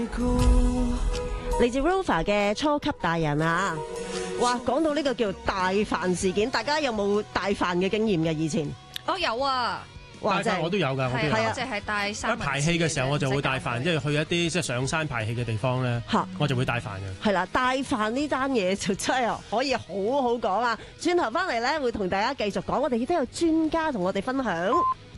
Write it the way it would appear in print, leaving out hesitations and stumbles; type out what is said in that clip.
嚟自 Rover 嘅初級大人啊！哇，講到呢個叫大飯事件，大家有冇帶飯嘅經驗嘅以前？ 我有啊。 哇！ 帶飯我都有㗎，我都有。 係啊，我淨係帶三文治嘅。 排戲嘅時候我就會帶飯，即係去一啲即係上山排戲嘅地方咧，我就會帶飯嘅。 係啦，帶飯呢單嘢就真係可以好好講啊！轉頭翻嚟咧，會同大家繼續講，我哋亦都有專家同我哋分享。